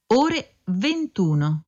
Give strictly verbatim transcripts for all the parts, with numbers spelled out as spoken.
ore ventuno.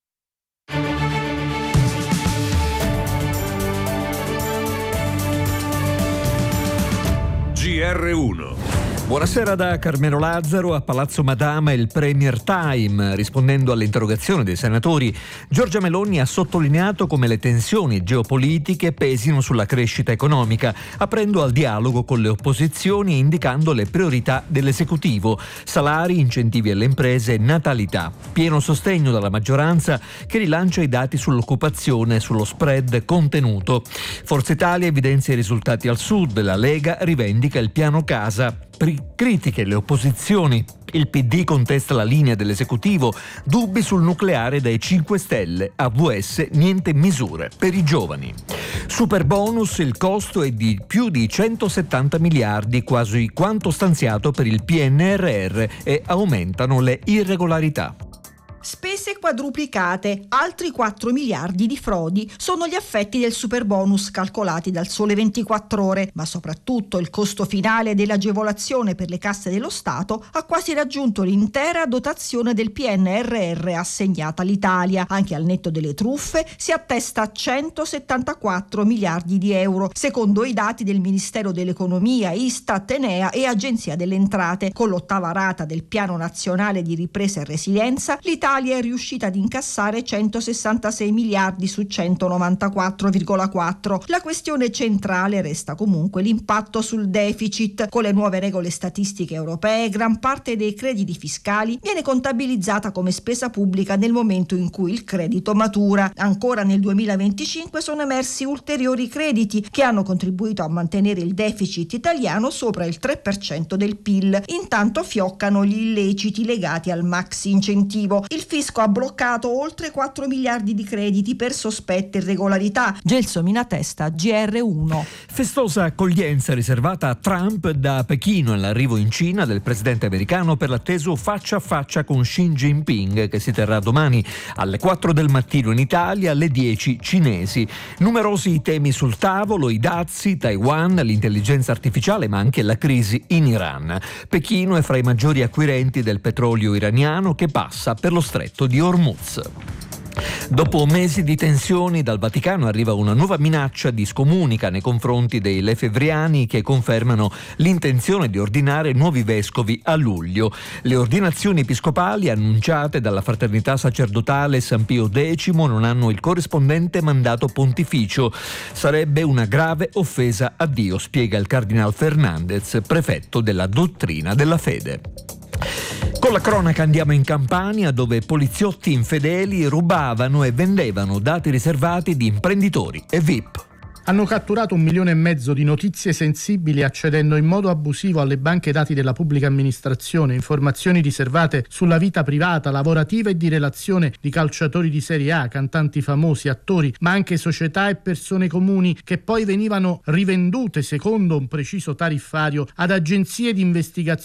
G R uno. Buonasera da Carmelo Lazzaro. A Palazzo Madama il Premier Time. Rispondendo all'interrogazione dei senatori, Giorgia Meloni ha sottolineato come le tensioni geopolitiche pesino sulla crescita economica, aprendo al dialogo con le opposizioni e indicando le priorità dell'esecutivo: salari, incentivi alle imprese, natalità. Pieno sostegno dalla maggioranza, che rilancia i dati sull'occupazione e sullo spread contenuto. Forza Italia evidenzia i risultati al sud, la Lega rivendica il piano casa. Critiche le opposizioni. Il P D contesta la linea dell'esecutivo, dubbi sul nucleare dai cinque Stelle, A V S niente misure per i giovani. Super bonus, il costo è di più di centosettanta miliardi, quasi quanto stanziato per il P N R R, e aumentano le irregolarità. Spese quadruplicate, altri quattro miliardi di frodi sono gli effetti del superbonus calcolati dal Sole ventiquattro Ore, ma soprattutto il costo finale dell'agevolazione per le casse dello Stato ha quasi raggiunto l'intera dotazione del P N R R assegnata all'Italia. Anche al netto delle truffe si attesta a centosettantaquattro miliardi di euro, secondo i dati del Ministero dell'Economia, Istat, Enea e Agenzia delle Entrate. Con l'ottava rata del Piano Nazionale di Ripresa e Resilienza, l'Italia L'Italia è riuscita ad incassare centosessantasei miliardi su centonovantaquattro virgola quattro. La questione centrale resta comunque l'impatto sul deficit. Con le nuove regole statistiche europee, gran parte dei crediti fiscali viene contabilizzata come spesa pubblica nel momento in cui il credito matura. Ancora nel duemilaventicinque sono emersi ulteriori crediti che hanno contribuito a mantenere il deficit italiano sopra il tre per cento del P I L. Intanto fioccano gli illeciti legati al maxi incentivo. Il fisco ha bloccato oltre quattro miliardi di crediti per sospette irregolarità. Gelsomina Testa, G R uno. Festosa accoglienza riservata a Trump da Pechino all'arrivo in Cina del presidente americano per l'atteso faccia a faccia con Xi Jinping, che si terrà domani alle quattro del mattino in Italia, alle dieci cinesi. Numerosi i temi sul tavolo: i dazi, Taiwan, l'intelligenza artificiale, ma anche la crisi in Iran. Pechino è fra i maggiori acquirenti del petrolio iraniano, che passa per lo stretto di Hormuz. Dopo mesi di tensioni, dal Vaticano arriva una nuova minaccia di scomunica nei confronti dei lefebvriani, che confermano l'intenzione di ordinare nuovi vescovi a luglio. Le ordinazioni episcopali annunciate dalla Fraternità Sacerdotale San Pio X non hanno il corrispondente mandato pontificio. Sarebbe una grave offesa a Dio, spiega il Cardinal Fernandez, prefetto della dottrina della fede. Con la cronaca andiamo in Campania, dove poliziotti infedeli rubavano e vendevano dati riservati di imprenditori e V I P. Hanno catturato un milione e mezzo di notizie sensibili accedendo in modo abusivo alle banche dati della pubblica amministrazione, informazioni riservate sulla vita privata, lavorativa e di relazione di calciatori di Serie A, cantanti famosi, attori, ma anche società e persone comuni, che poi venivano rivendute secondo un preciso tariffario ad agenzie di investigazione